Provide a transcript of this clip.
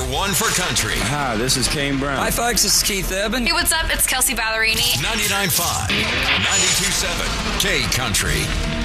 one for country. Hi, this is Kane Brown. Hi, folks. This is Keith Urban. Hey, what's up? It's Kelsey Ballerini. 99.5, 92.7, K Country.